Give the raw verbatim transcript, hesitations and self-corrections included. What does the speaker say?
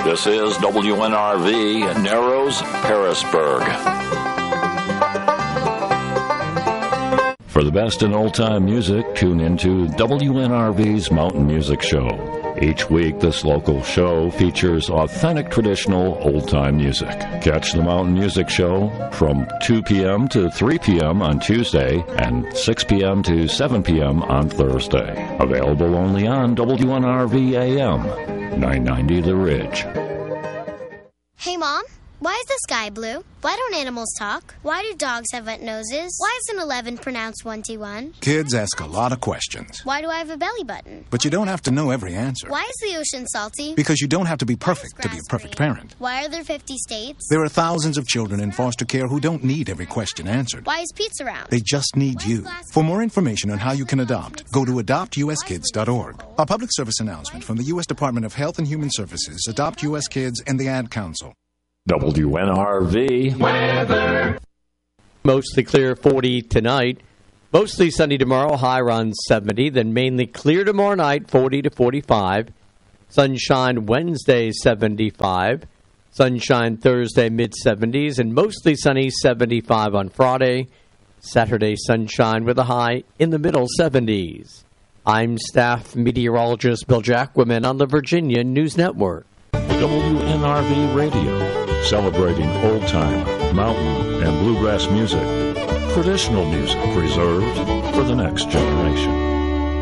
This is W N R V, Narrows, Harrisburg. For the best in old-time music, tune into W N R V's Mountain Music Show. Each week, this local show features authentic traditional old-time music. Catch the Mountain Music Show from two p.m. to three p.m. on Tuesday and six p.m. to seven p.m. on Thursday. Available only on W N R V A M, nine ninety The Ridge. Hey, Mom, why is the sky blue? Why don't animals talk? Why do dogs have wet noses? Why is an eleven pronounced one T one? Kids ask a lot of questions. Why do I have a belly button? But you don't have to know every answer. Why is the ocean salty? Because you don't have to be perfect to be a perfect parent. Why are there fifty states? There are thousands of children in foster care who don't need every question answered. Why is pizza round? They just need you. For more information on how you can adopt, go to adopt u s kids dot org. A public service announcement from the U S Department of Health and Human Services, Adopt U S Kids, and the Ad Council. W N R V weather. Mostly clear, forty tonight. Mostly sunny tomorrow, high around seventy. Then mainly clear tomorrow night, forty to forty-five. Sunshine Wednesday, seventy-five. Sunshine Thursday, mid-seventies. And mostly sunny, seventy-five on Friday. Saturday, sunshine with a high in the middle seventies. I'm staff meteorologist Bill Jacquemin on the Virginia News Network. W N R V Radio, celebrating old-time, mountain, and bluegrass music. Traditional music preserved for the next generation.